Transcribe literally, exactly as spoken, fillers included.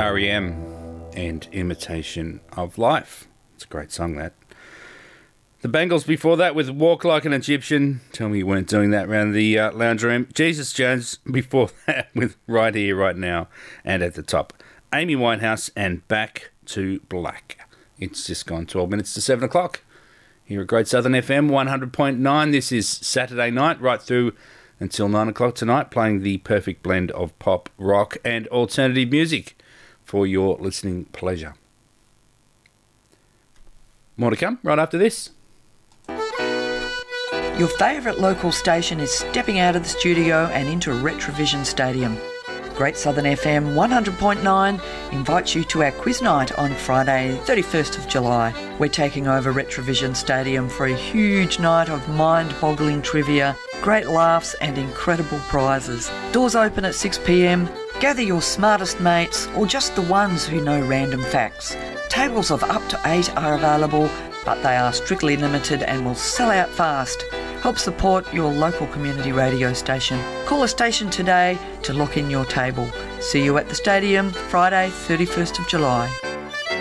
R E M and Imitation of Life. It's a great song, that. The Bangles before that with Walk Like an Egyptian. Tell me you weren't doing that around the uh, lounge room. Jesus Jones before that with Right Here, Right Now. And at the top, Amy Winehouse and Back to Black. It's just gone twelve minutes to seven o'clock. Here at Great Southern F M one hundred point nine. This is Saturday night, right through until nine o'clock tonight, playing the perfect blend of pop, rock and alternative music for your listening pleasure. More to come right after this. Your favourite local station is stepping out of the studio and into Retrovision Stadium. Great Southern F M one hundred point nine invites you to our quiz night on Friday, thirty-first of July. We're taking over Retrovision Stadium for a huge night of mind-boggling trivia, great laughs and incredible prizes. Doors open at six p m. Gather your smartest mates or just the ones who know random facts. Tables of up to eight are available, but they are strictly limited and will sell out fast. Help support your local community radio station. Call a station today to lock in your table. See you at the stadium Friday, thirty-first of July.